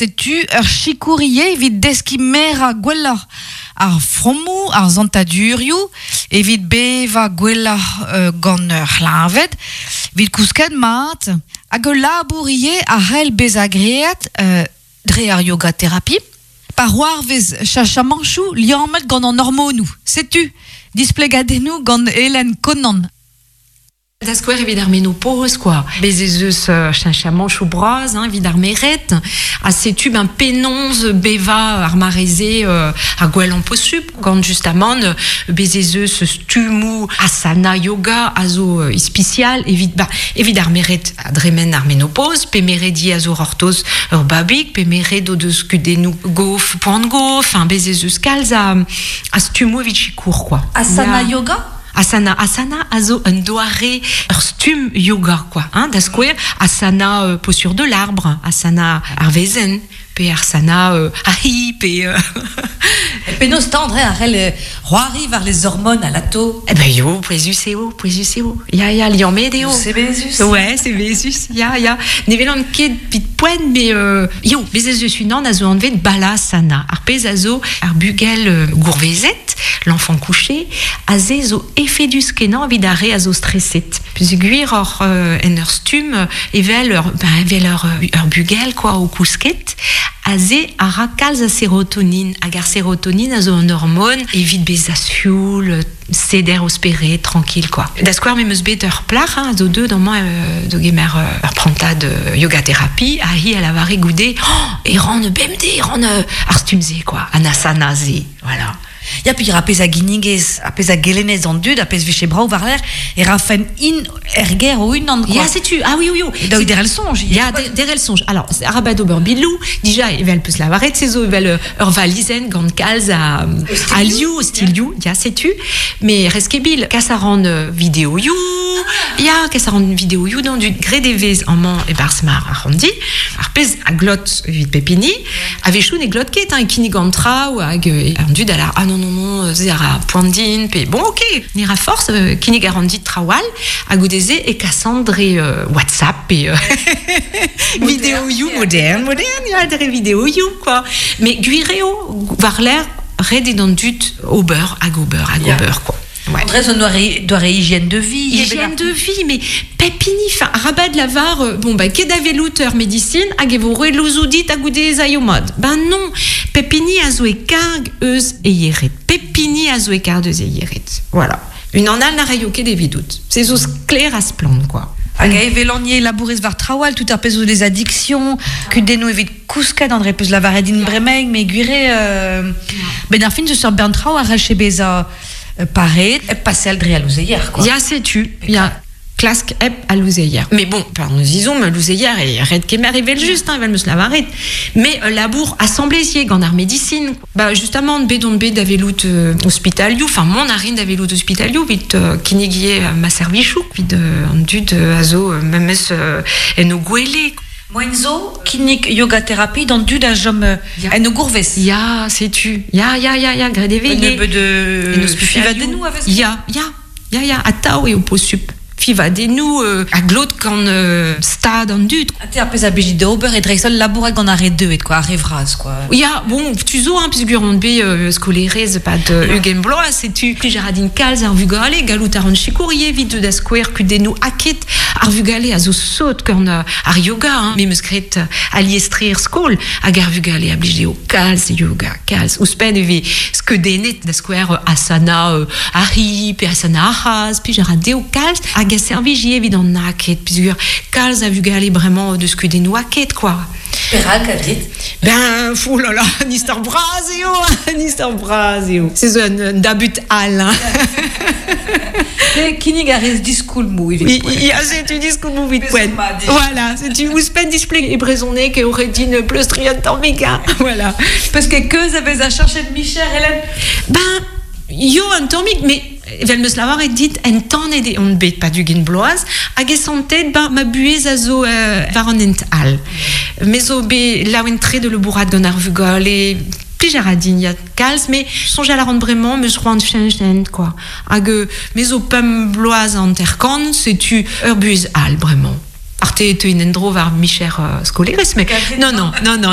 sais-tu, chikourier, vid deskimera gwella ar fromou, ar zantadurioù, evit beva gwella gant lavet, vid kousket mat, hag labourier a c'hell bezagreet dre ar yoga thérapie, par war vez chachamanchou liamet gant an hormonou. Sais-tu, displegadennou gant Hélène Conan. Da skouer evit ar ménopause, quoi. Bezezeus chachamanchou braz, evit ar meret. A setu ben penonz beva ar mareze ar gwell an posup. Gant justement bezezeus stumou asana yoga a zo ispicial. Evit ar meret a dremen ar ménopause. Pe meredi a zo rortoz ur babik. Pe meret o deus kudenou gof, poant gof. Bezezeus kalz a stumou evit chikour, quoi. Asana yoga? Asana azo un doare ur stum yoga, quoi. Da skouer asana posture de l'arbre, asana arvezen, pe asana ahi, pe... Pe nos tendre arrel roari var les hormones à lato. Eh ben yo, prezus eo. Ya, liamet eo. C'est Bézus. Ouais, c'est Bézus. Ya. Nevelant ket pit poen, mais yo, bezezus unan a zo anvet bala asana. Ar pez a zo ar bugel gourvezet, l'enfant couché, a ze zo efedus kenan vid are a zo stresset. Puis guir or en ur stum evel ur bugel, quoi, au kousket, a ze a ra kalz a sérotonine. Hag ar sérotonine a zo an hormone evit bez a sioul, seder ospere, tranquille, quoi. Da skouer memeus bet ur plar, a zo deud an de gemer ur prantad yoga thérapie, a hi a lavare goude, e ran bemde, ran ar stumze, quoi, an asana ze, voilà. Ya puis apez a ginigez, apez a gelenez an dud, apez veche brau var l'air, et rafen in erger o un an, quoi. Ya, sais-tu, ah oui. Da ou derel songe. Ya, derel songe. Alors, arabat ober bilou, déjà, evel peus lavaret, sezo evel ur valizen gant kalz a liou, stil liou, ya, sais-tu, mais reskebil, kas a ran vidéo you, ya, kas a ran vidéo you dans du gredevez en man e barsmar a randi, ar pez a glot vid pepini, a vechou ne glot ket, e kini gant tra, ou hag an dud alar, ah non, zé a poandin, pe bon, ok, n'ira force, kini garandi trawal, a goudeze e kassandre WhatsApp, et vidéo you moderne, ya, dre vidéo you, quoi. Mais guireo, var l'air, red dans dut ober, hag ober, quoi. Ouais. André, ça doit hygiène de vie. Hygiène de vie, mais pepini, rabat de lavar, kedave l'auteur médecine, agevore l'ouzoudit agoudé zayomad. Non, pepini azoe karg eus e yeret. Pepini azoe karg eus e yeret. Voilà. Une anal n'a rayoke des vidoutes. C'est os clair à se plante, quoi. Aga evelanier labourez var trawal, tout arpezo des addictions, kudeno evit kouskat andré peus lavaredin bremeg, mais guire, ben ar fin se sur bern trau a ralche beza paret, passer al dre a louzeyer, quoi. Ya, sais-tu, ya. Klask ep a louzeyer. Mais bon, nous disons, louzeyer et red kemer evel juste, evel meus lavaret. Mais labour assemblésier gant ar médecine. Justement, bedon bet d'avelout hospitaliou, mon arin d'avelout hospitaliou, vite kinigie ma servichou, vite an dud azo memes en o gwele. Moenzo, kinik yoga thérapie dans du da jom en o gourves. Ya, sais-tu. Ya, gredeve. Un peu de fivadenou avec. Ya, a tao e o posup. Fivadenou, a glot gant stad an dud. Ate ar pez a bejit de ober et dreisol labouret gant ar deux et quoi, ar revraz, quoi. Ya, bon, tu zo, puisque on be skolerez pat Eugen Blois, sais-tu. Puis Gérardine Kalz ar vugale, galout ar an chikourier, vite da skouer kudenou aket, ar vugale a zo sot gant ar yoga, mais meus kret a liestrer skol, hag ar vugale a blije o kalz, yoga, kalz. Ouspen eve skedenet da skouer asana ari, pe asana ahaz, puis Gérardine o kalz, hag a servigi évident naket, puisque kalz a vugale vraiment de skedenou aket, quoi. Perak a dit. Oh là là, nistar brazeo. C'est un dabut al. Kinig a rez diskoul mou. C'est tu diskoul mou vite poen. Voilà, c'est tu ouspen display et brezonné que aurait dit une plus triant méga. Voilà. Parce que vous avez à chercher de Michel, Hélène. Yo un tomic, mais vel meus lavaret dit en tan ede on bet pas du gen bloaz hag e santet ma buez a zo var an ent al. Mais o be laouen tre de le bourrat gant ar vugale plijaradin ya kalz, mais songe à la rendre vraiment meus roan chen quoi. Hag mais o pem bloaz an terkan, c'est tu ur buez al vraiment. Arte te in endro var micher skoleres, mais non.